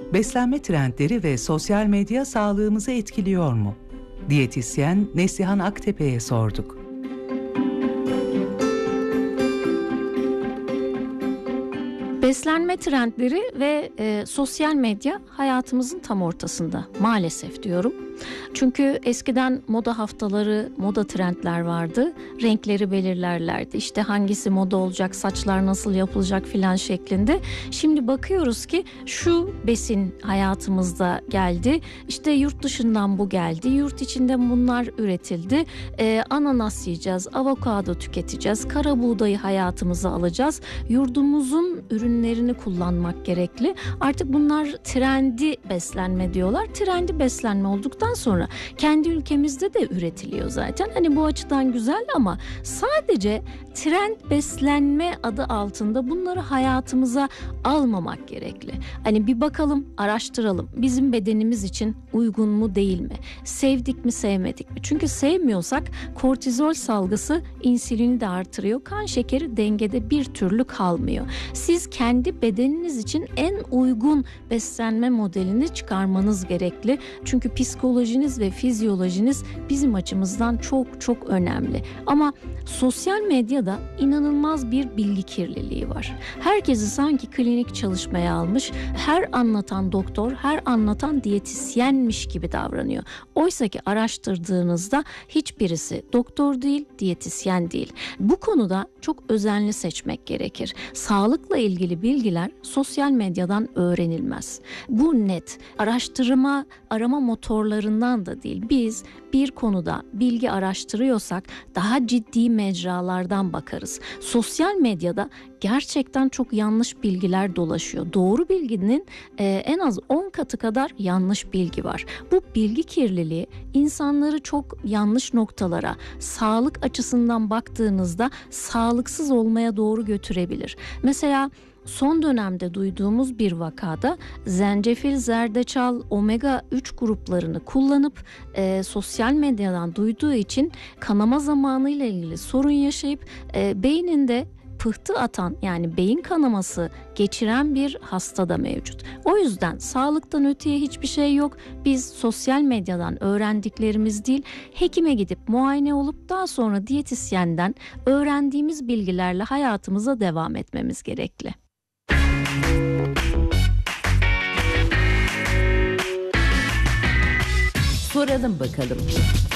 Beslenme trendleri ve sosyal medya sağlığımızı etkiliyor mu? Diyetisyen Neslihan Aktepe'ye sorduk. Beslenme trendleri ve sosyal medya hayatımızın tam ortasında maalesef diyorum. Çünkü eskiden moda haftaları, moda trendler vardı. Renkleri belirlerlerdi. İşte hangisi moda olacak, saçlar nasıl yapılacak filan şeklinde. Şimdi bakıyoruz ki şu besin hayatımızda geldi. İşte yurt dışından bu geldi. Yurt içinde bunlar üretildi. Ananas yiyeceğiz, avokado tüketeceğiz. Kara buğdayı hayatımıza alacağız. Yurdumuzun ürünlerini kullanmak gerekli. Artık bunlar trendi beslenme diyorlar. Trendi beslenme olduktan sonra kendi ülkemizde de üretiliyor zaten. Hani bu açıdan güzel ama sadece trend beslenme adı altında bunları hayatımıza almamak gerekli. Hani bir bakalım, araştıralım. Bizim bedenimiz için uygun mu değil mi? Sevdik mi, sevmedik mi? Çünkü sevmiyorsak kortizol salgısı insülini de artırıyor. Kan şekeri dengede bir türlü kalmıyor. Siz kendi bedeniniz için en uygun beslenme modelini çıkarmanız gerekli. Çünkü psikolojiniz ve fizyolojiniz bizim açımızdan çok çok önemli. Ama sosyal medyada inanılmaz bir bilgi kirliliği var. Herkesi sanki klinik çalışmaya almış, her anlatan doktor, her anlatan diyetisyenmiş gibi davranıyor. Oysa ki araştırdığınızda hiçbirisi doktor değil, diyetisyen değil. Bu konuda çok özenli seçmek gerekir. Sağlıkla ilgili bilgiler sosyal medyadan öğrenilmez. Bu net. Araştırma, arama motorlarından da değil. Biz bir konuda bilgi araştırıyorsak daha ciddi mecralardan bakarız. Sosyal medyada gerçekten çok yanlış bilgiler dolaşıyor. Doğru bilginin en az 10 katı kadar yanlış bilgi var. Bu bilgi kirliliği insanları çok yanlış noktalara, sağlık açısından baktığınızda sağlıksız olmaya doğru götürebilir. Mesela son dönemde duyduğumuz bir vakada zencefil, zerdeçal, omega 3 gruplarını kullanıp sosyal medyadan duyduğu için kanama zamanıyla ilgili sorun yaşayıp beyninde pıhtı atan, yani beyin kanaması geçiren bir hasta da mevcut. O yüzden sağlıktan öteye hiçbir şey yok. Biz sosyal medyadan öğrendiklerimiz değil, hekime gidip muayene olup daha sonra diyetisyenden öğrendiğimiz bilgilerle hayatımıza devam etmemiz gerekli. Soralım bakalım.